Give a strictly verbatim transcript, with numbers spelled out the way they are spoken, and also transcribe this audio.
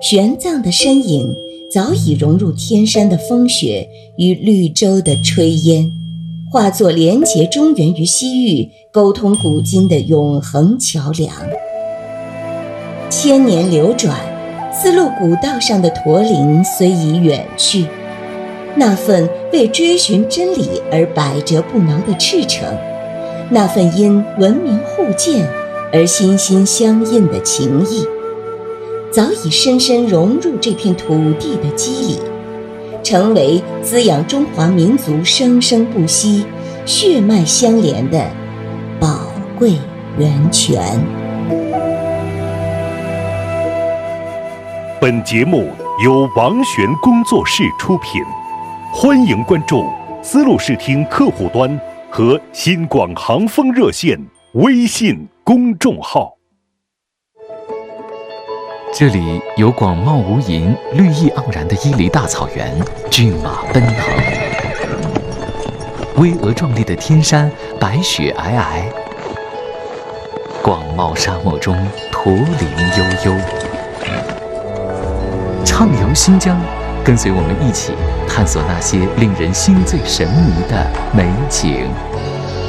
玄奘的身影早已融入天山的风雪与绿洲的炊烟，化作连结中原与西域、沟通古今的永恒桥梁。千年流转，丝路古道上的驼铃虽已远去，那份为追寻真理而百折不挠的赤诚，那份因文明互鉴而心心相印的情谊，早已深深融入这片土地的肌理，成为滋养中华民族生生不息、血脉相连的宝贵源泉。 本节目由王璇工作室出品，欢迎关注丝路视听客户端和新广航风热线微信公众号。 这里有广袤无垠、绿意盎然的伊犁大草原，骏马奔腾；巍峨壮丽的天山，白雪皑皑；广袤沙漠中，驼铃悠悠。畅游新疆，跟随我们一起探索那些令人心醉神迷的美景。